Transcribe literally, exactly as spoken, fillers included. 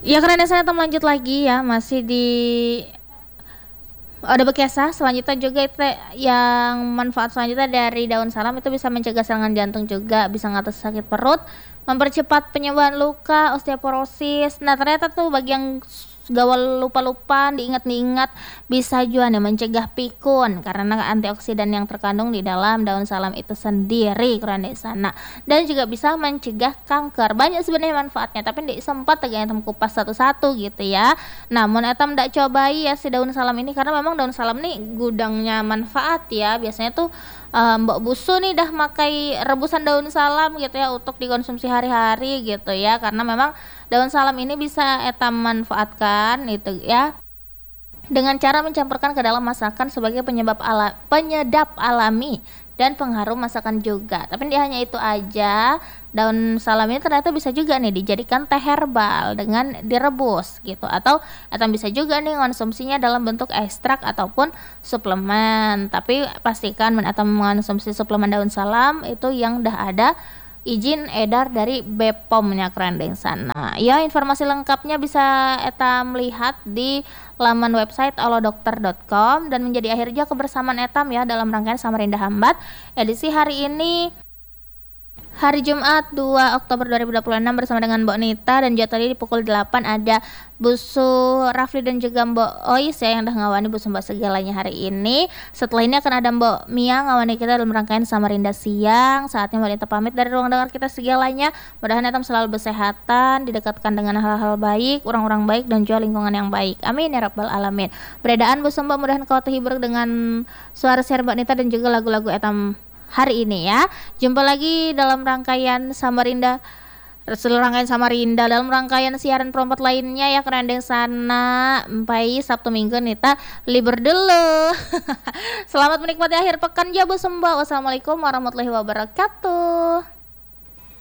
Ya karena saya lanjut lagi ya, masih di ada bekesa. Selanjutnya juga itu yang manfaat selanjutnya dari daun salam itu bisa mencegah serangan jantung juga, bisa mengatasi sakit perut, mempercepat penyembuhan luka, osteoporosis. Nah ternyata tuh bagi yang gawal lupa-lupa diingat-ingat bisa juga nih mencegah pikun karena antioksidan yang terkandung di dalam daun salam itu sendiri keren di sana, dan juga bisa mencegah kanker. Banyak sebenarnya manfaatnya tapi tidak sempat tega etam kupas satu-satu gitu ya. Namun etam ndak cobai ya si daun salam ini karena memang daun salam nih gudangnya manfaat ya. Biasanya tuh um, Mbak Busu nih dah makai rebusan daun salam gitu ya untuk dikonsumsi hari-hari gitu ya, karena memang daun salam ini bisa etam manfaatkan itu ya dengan cara mencampurkan ke dalam masakan sebagai penyebab ala, penyedap alami dan pengharum masakan juga. Tapi dia hanya itu aja. Daun salam ini ternyata bisa juga nih dijadikan teh herbal dengan direbus gitu, atau atau bisa juga nih konsumsinya dalam bentuk ekstrak ataupun suplemen. Tapi pastikan atau mengonsumsi suplemen daun salam itu yang dah ada izin edar dari B P O M-nya kerendeng sana. Ya, informasi lengkapnya bisa etam lihat di laman website olodokter dot com. Dan menjadi akhir juga kebersamaan etam ya dalam rangkaian Samarinda Hambat edisi hari ini, hari Jumat dua Oktober dua ribu dua puluh enam, bersama dengan Mbok Nita. Dan juga tadi di pukul delapan ada Busu Rafli dan juga Mbok Ois ya yang dah ngawani Busu Mbak segalanya hari ini. Setelah ini akan ada Mbok Mia ngawani kita dalam rangkaian Samarinda Siang. Saatnya Mbok Nita pamit dari ruang dengar kita segalanya. Mudah-mudahan etam selalu bersehatan, didekatkan dengan hal-hal baik, orang-orang baik, dan juga lingkungan yang baik. Amin ya rabbal alamin. Beredaan Busu Mbak mudahan kau terhibur dengan suara share Mbok Nita dan juga lagu-lagu etam hari ini ya. Jumpa lagi dalam rangkaian Samarinda, seluruh rangkaian Samarinda dalam rangkaian siaran perempat lainnya ya kerendeng sana. Sampai Sabtu Minggu Nita libur dulu. Selamat menikmati akhir pekan ya Bu Sembah. Wassalamualaikum warahmatullahi wabarakatuh.